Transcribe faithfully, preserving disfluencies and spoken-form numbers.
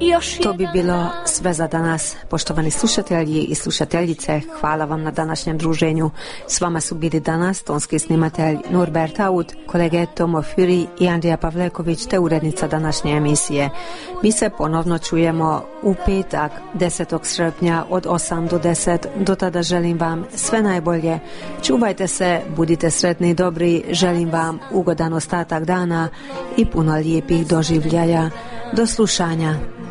To bi bilo sve za danas, poštovani slušatelji i slušateljice. Hvala vam na današnjem druženju. S vama su bili danas tonski snimatelj Norbert Aud, kolege Tomo Furi i Andrija Pavleković te urednica današnje emisije. Mi se ponovno čujemo u petak desetog srpnja od osam do deset. Do tada želim vam sve najbolje. Čuvajte se, budite sretni i dobri. Želim vam ugodan ostatak dana i puno lijepih doživljaja. Do slušanja.